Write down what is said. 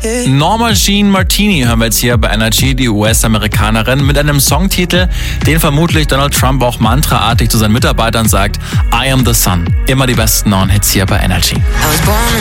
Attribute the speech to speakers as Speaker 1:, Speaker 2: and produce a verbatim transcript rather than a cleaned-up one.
Speaker 1: Norma Jean Martini hören wir jetzt hier bei Energy, die U S-Amerikanerin, mit einem Songtitel, den vermutlich Donald Trump auch mantraartig zu seinen Mitarbeitern sagt: I am the sun. Immer die besten neuen Hits hier bei Energy.